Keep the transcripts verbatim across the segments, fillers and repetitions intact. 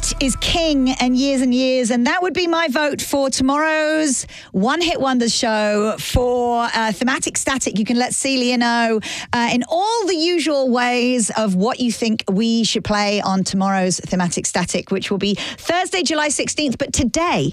White is king and years and years, and that would be my vote for tomorrow's One Hit Wonders show for uh, Thematic Static. You can let Celia know uh, in all the usual ways of what you think we should play on tomorrow's Thematic Static, which will be Thursday, July sixteenth. But today,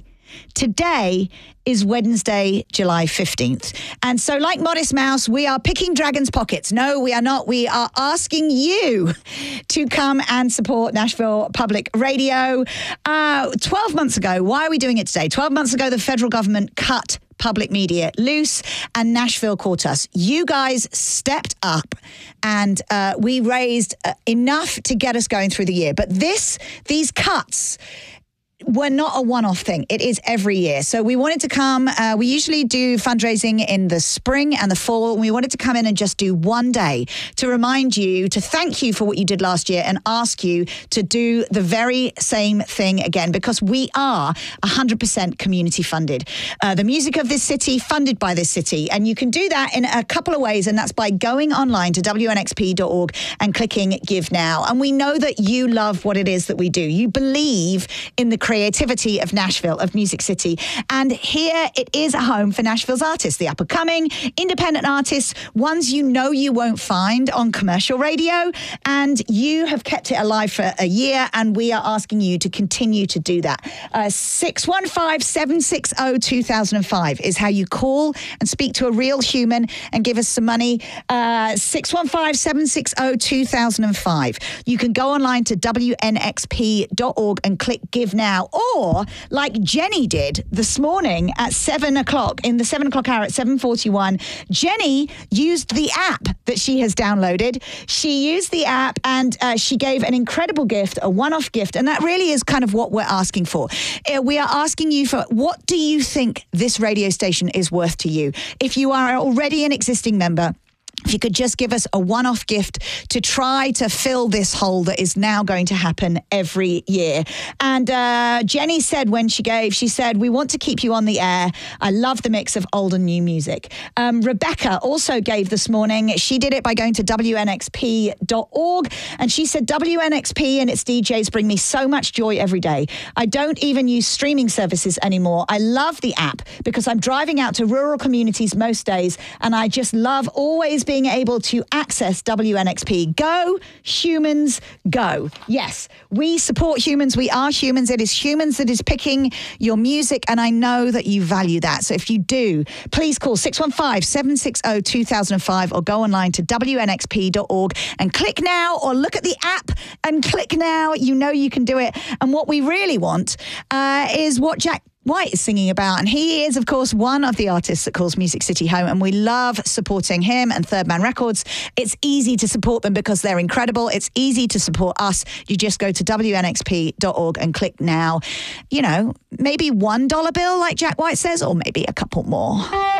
today is Wednesday, July fifteenth. And so like Modest Mouse, we are picking Dragon's pockets. No, we are not. We are asking you to come and support Nashville Public Radio. Uh, twelve months ago, why are we doing it today? twelve months ago, the federal government cut public media loose and Nashville caught us. You guys stepped up and uh, we raised uh, enough to get us going through the year. But this, these cuts were not a one-off thing. It is every year. So we wanted to come, uh, we usually do fundraising in the spring and the fall, and we wanted to come in and just do one day to remind you, to thank you for what you did last year and ask you to do the very same thing again, because we are one hundred percent community funded. Uh, the music of this city, funded by this city. And you can do that in a couple of ways, and that's by going online to W N X P dot org and clicking Give Now. And we know that you love what it is that we do. You believe in the creativity of Nashville, of Music City. And here it is a home for Nashville's artists, the up-and-coming, independent artists, ones you know you won't find on commercial radio. And you have kept it alive for a year, and we are asking you to continue to do that. Uh, six one five, seven six zero, two thousand five is how you call and speak to a real human and give us some money. Uh, six one five, seven six zero, two thousand five. You can go online to W N X P dot org and click Give Now. Or, like Jenny did this morning at seven o'clock, in the seven o'clock hour at seven forty-one, Jenny used the app that she has downloaded. She used the app and uh, she gave an incredible gift, a one-off gift, and that really is kind of what we're asking for. Uh, we are asking you for, what do you think this radio station is worth to you? If you are already an existing member, if you could just give us a one-off gift to try to fill this hole that is now going to happen every year. And uh, Jenny said when she gave, she said, we want to keep you on the air. I love the mix of old and new music. Um, Rebecca also gave this morning. She did it by going to W N X P dot org. And she said, W N X P and its D Js bring me so much joy every day. I don't even use streaming services anymore. I love the app because I'm driving out to rural communities most days. And I just love always being being able to access W N X P. Go, humans, go. Yes, we support humans. We are humans. It is humans that is picking your music, and I know that you value that. So if you do, please call six one five, seven six zero, two thousand five or go online to W N X P dot org and click now, or look at the app and click now. You know you can do it. And what we really want uh, is what Jack White is singing about. And he is, of course, one of the artists that calls Music City home. And we love supporting him and Third Man Records. It's easy to support them because they're incredible. It's easy to support us. You just go to W N X P dot org and click now. You know, maybe one dollar bill like Jack White says, or maybe a couple more.